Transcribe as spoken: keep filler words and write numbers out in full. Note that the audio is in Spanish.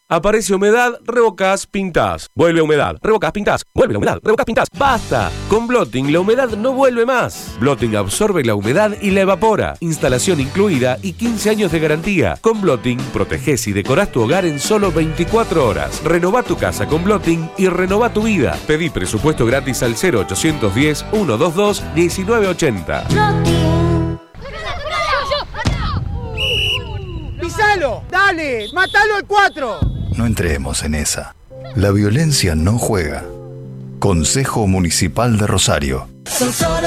Aparece humedad, revocás, pintás. Vuelve humedad, revocás, pintás. Vuelve la humedad, revocás, pintás. ¡Basta! Con Blotting la humedad no vuelve más. Blotting absorbe la humedad y la evapora. Instalación incluida y quince años de garantía. Con Blotting protegés y decorás tu hogar en solo veinticuatro horas. Renová tu casa con Blotting y renová tu vida. Pedí presupuesto gratis al cero ochocientos diez, ciento veintidós, diecinueve ochenta. ¡Pisalo! ¡Dale! ¡Matalo al cuatro! No entremos en esa. La violencia no juega. Consejo Municipal de Rosario. Son solo